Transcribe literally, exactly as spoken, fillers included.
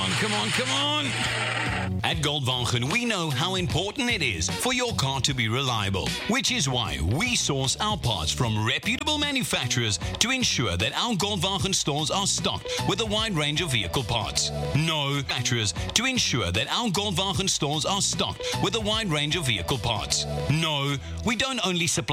on, come on, come on. At Goldwagen, we know how important it is for your car to be reliable, which is why we source our parts from reputable manufacturers to ensure that our Goldwagen stores are stocked with a wide range of vehicle parts. No manufacturers to ensure that our Goldwagen stores are stocked with a wide range of vehicle parts. No, we don't only supply